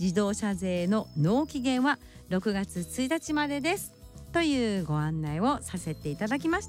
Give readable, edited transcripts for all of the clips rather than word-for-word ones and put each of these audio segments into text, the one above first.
自動車税の納期限は6月1日までですというご案内をさせていただきました。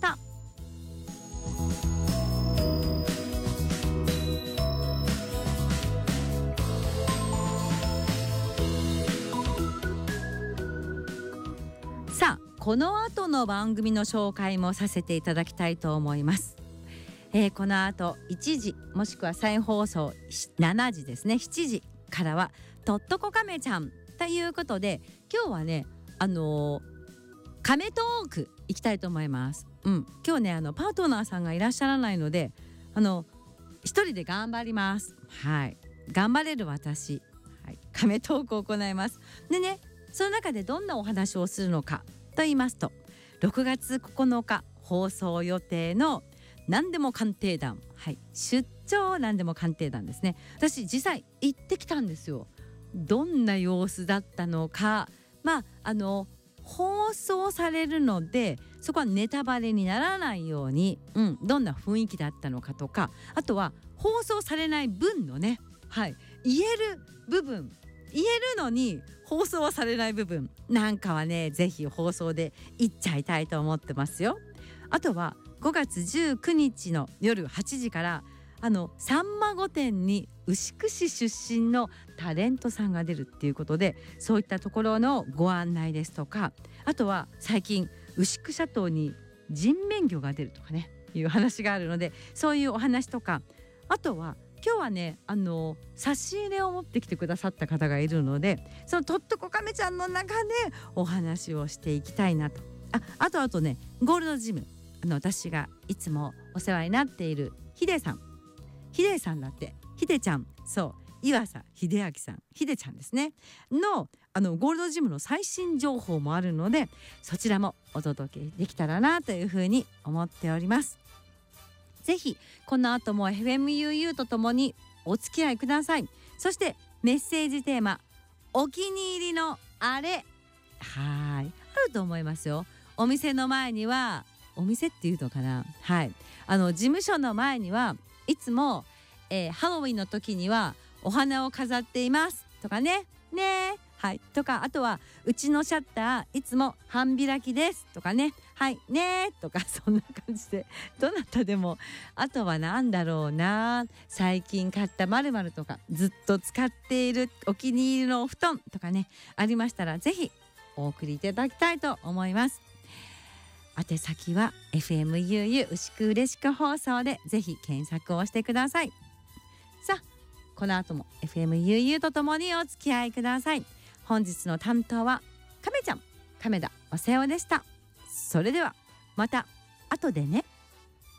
さあ、この後の番組の紹介もさせていただきたいと思います。この後1時もしくは再放送7時ですね、7時からはとっとこ亀ちゃんということで、今日はね亀トーク行きたいと思います。今日ねパートナーさんがいらっしゃらないので一人で頑張ります。はい、頑張れる私、はい、亀トークを行います。でね、その中でどんなお話をするのかと言いますと、6月9日放送予定の何でも鑑定団、はい、出張何でも鑑定団ですね。私実際行ってきたんですよ。どんな様子だったのか、放送されるのでそこはネタバレにならないように、どんな雰囲気だったのかとか、あとは放送されない分のね、はい、言える部分、言えるのに放送はされない部分なんかはね、ぜひ放送で言っちゃいたいと思ってますよ。あとは5月19日の夜8時からさんま御殿に牛久市出身のタレントさんが出るっていうことで、そういったところのご案内ですとか、あとは最近牛久シャトーに人面魚が出るとかねいう話があるので、そういうお話とか、あとは今日はね差し入れを持ってきてくださった方がいるので、そのとっとこ亀ちゃんの中でお話をしていきたいなと。あとね、ゴールドジム私がいつもお世話になっているヒデさんだって、ヒデちゃん、そう岩佐秀明さん、ヒデちゃんですねのゴールドジムの最新情報もあるので、そちらもお届けできたらなというふうに思っております。ぜひこの後も FMUU とともにお付き合いください。そしてメッセージテーマ、お気に入りのあれ、あると思いますよ。お店の前には、お店っていうのかな、はい、事務所の前にはいつも、ハロウィンの時にはお花を飾っていますとかね、はい、とか、あとはうちのシャッターいつも半開きですとかね、はいねとか、そんな感じでどなたでも、あとはなんだろうな、最近買った〇〇とか、ずっと使っているお気に入りのお布団とかね、ありましたらぜひお送りいただきたいと思います。宛先は FMUU 牛久嬉しく放送でぜひ検索をしてください。さあ、この後も FMUU とともにお付き合いください。本日の担当は亀ちゃん、亀田お世話でした。それではまた後でね。